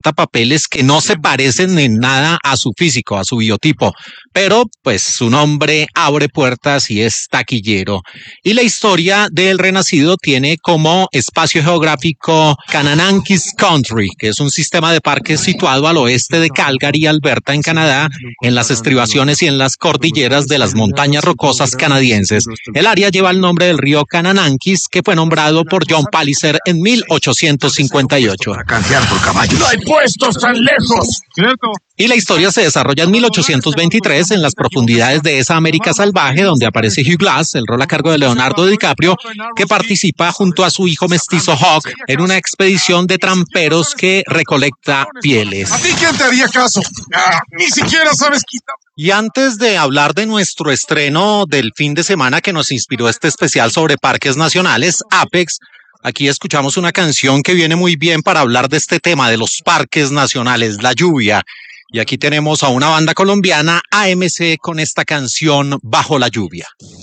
presenta papeles que no se parecen en nada a su físico, a su biotipo, pero pues su nombre abre puertas y es taquillero. Y la historia del Renacido tiene como espacio geográfico Kananaskis Country, que es un sistema de parques situado al oeste de Calgary, Alberta, en Canadá, en las estribaciones y en las cordilleras de las montañas rocosas canadienses. El área lleva el nombre del río Kananaskis, que fue nombrado por John Palliser en 1858. Para canjear por caballos. ¡No hay puestos tan lejos! ¿Cierto? Y la historia se desarrolla en 1823 en las profundidades de esa América salvaje, donde aparece Hugh Glass, el rol a cargo de Leonardo DiCaprio, que participa junto a su hijo mestizo Hawk en una expedición de tramperos que recolecta pieles. ¿A ti quién te haría caso? Ni siquiera sabes quitar. Y antes de hablar de nuestro estreno del fin de semana que nos inspiró este especial sobre parques nacionales, Apex, aquí escuchamos una canción que viene muy bien para hablar de este tema de los parques nacionales, la lluvia. Y aquí tenemos a una banda colombiana, AMC, con esta canción Bajo la lluvia.